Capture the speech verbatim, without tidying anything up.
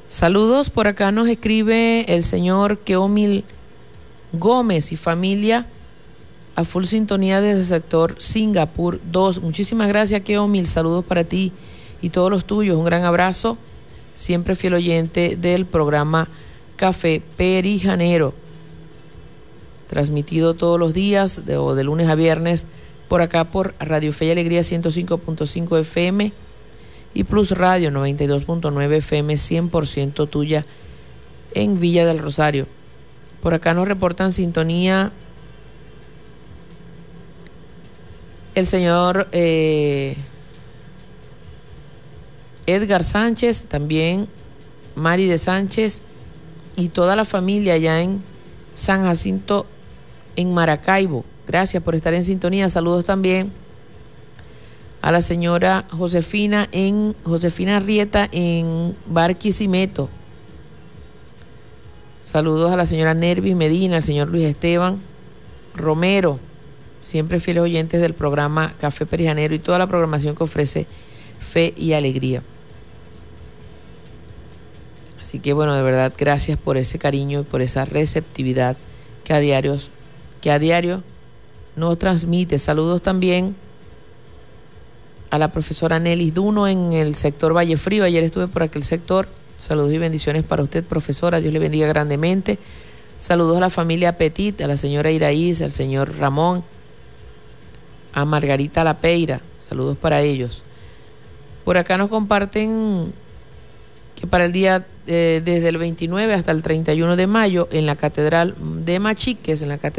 Saludos, por acá nos escribe el señor Keomil Gómez y familia a full sintonía desde el sector Singapur dos. Muchísimas gracias, Keomil. Saludos para ti y todos los tuyos. Un gran abrazo. Siempre fiel oyente del programa Café Perijanero, transmitido todos los días de, o de lunes a viernes por acá por Radio Fe y Alegría ciento cinco punto cinco F M y Plus Radio noventa y dos punto nueve F M, cien por ciento tuya en Villa del Rosario. Por acá nos reportan sintonía el señor eh, Edgar Sánchez, también Mari de Sánchez y toda la familia allá en San Jacinto, en Maracaibo. Gracias por estar en sintonía. Saludos también a la señora Josefina en Josefina Rieta en Barquisimeto. Saludos a la señora Nervis Medina, al señor Luis Esteban Romero, siempre fieles oyentes del programa Café Perijanero y toda la programación que ofrece Fe y Alegría. Así que bueno, de verdad, gracias por ese cariño y por esa receptividad que a diario, que a diario nos transmite. Saludos también a la profesora Nelis Duno en el sector Valle Frío. Ayer estuve por aquel sector. Saludos y bendiciones para usted, profesora. Dios le bendiga grandemente. Saludos a la familia Petit, a la señora Iraíz, al señor Ramón, a Margarita Lapeira. Saludos para ellos. Por acá nos comparten que para el día eh, desde el veintinueve hasta el treinta y uno de mayo en la Catedral de Machiques, en la Catedral